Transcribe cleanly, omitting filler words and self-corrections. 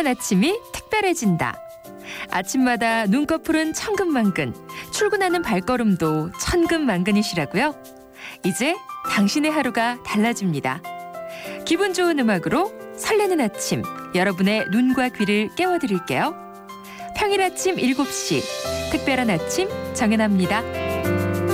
특별한 아침이 특별해진다. 아침마다 눈꺼풀은 천근만근, 출근하는 발걸음도 천근만근이시라고요? 이제 당신의 하루가 달라집니다. 기분 좋은 음악으로 설레는 아침, 여러분의 눈과 귀를 깨워드릴게요. 평일 아침 7시, 특별한 아침 정연아입니다.